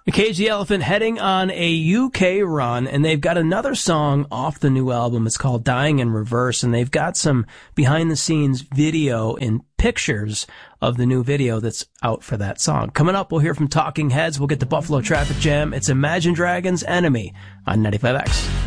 Cage the Elephant heading on a UK run, and they've got another song off the new album. It's called Dying in Reverse, and they've got some behind-the-scenes video and pictures of the new video that's out for that song. Coming up, we'll hear from Talking Heads. We'll get the Buffalo Traffic Jam. It's Imagine Dragons' Enemy on 95X.